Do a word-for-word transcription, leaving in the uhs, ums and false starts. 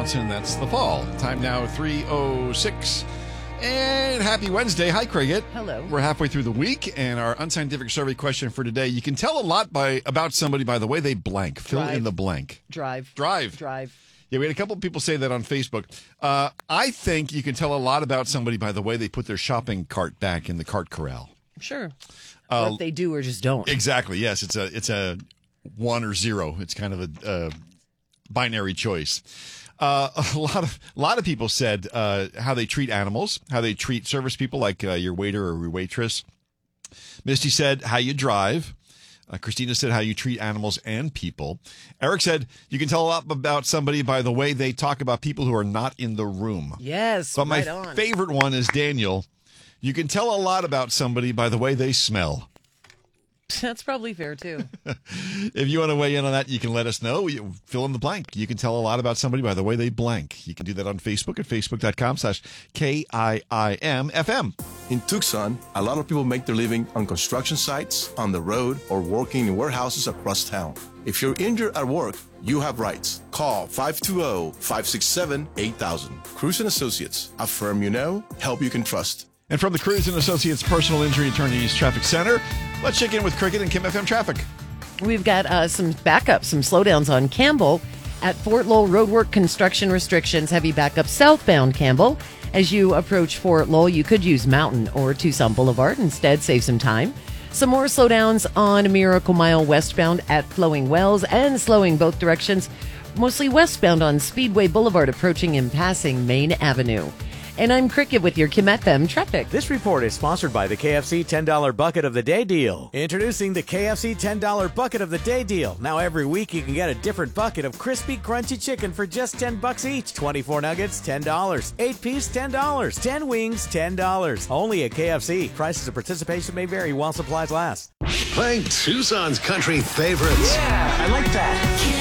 Johnson. That's The Fall. Time now three oh six. And happy Wednesday. Hi, Cricket. Hello. We're halfway through the week, and our unscientific survey question for today. You can tell a lot by about somebody by the way they blank. Fill Drive. in the blank. Drive. Drive. Drive. Yeah, we had a couple of people say that on Facebook. Uh, I think you can tell a lot about somebody by the way they put their shopping cart back in the cart corral. Sure. Uh, or if they do or just don't. Exactly. Yes, it's a it's a one or zero. It's kind of a, a binary choice. Uh, a lot of a lot of people said uh, how they treat animals, how they treat service people like uh, your waiter or your waitress. Misty said how you drive. Uh, Christina said how you treat animals and people. Eric said you can tell a lot about somebody by the way they talk about people who are not in the room. Yes, But right my on. favorite one is Daniel. You can tell a lot about somebody by the way they smell. That's probably fair, too. If you want to weigh in on that, you can let us know. You fill in the blank. You can tell a lot about somebody by the way they blank. You can do that on Facebook at facebook.com slash K-I-I-M-F-M. In Tucson, a lot of people make their living on construction sites, on the road, or working in warehouses across town. If you're injured at work, you have rights. Call five two zero, five six seven, eight thousand. Cruz and Associates, a firm you know, help you can trust. And from the Cruz and Associates Personal Injury Attorneys Traffic Center, let's check in with Cricket and Kim F M traffic. We've got uh, some backups, some slowdowns on Campbell. At Fort Lowell, roadwork construction restrictions, heavy backup southbound Campbell. As you approach Fort Lowell, you could use Mountain or Tucson Boulevard. Instead, save some time. Some more slowdowns on Miracle Mile westbound at Flowing Wells and slowing both directions, mostly westbound on Speedway Boulevard approaching and passing Main Avenue. And I'm Cricket with your Kim F M traffic. This report is sponsored by the K F C ten dollar Bucket of the Day deal. Introducing the K F C ten dollar Bucket of the Day deal. Now every week you can get a different bucket of crispy, crunchy chicken for just ten bucks each. twenty-four nuggets, ten dollars. eight piece, ten dollars. ten wings, ten dollars. Only at K F C. Prices of participation may vary while supplies last. Playing Tucson's country favorites. Yeah, I like that.